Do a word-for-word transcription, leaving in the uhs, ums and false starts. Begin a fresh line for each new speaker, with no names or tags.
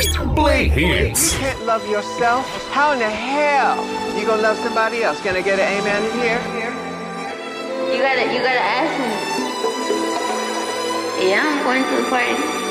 Play hits.
You can't love yourself? How in the hell you gonna love somebody else? Can I get an amen in here?
You gotta, you gotta ask me. Yeah, I'm going to the party.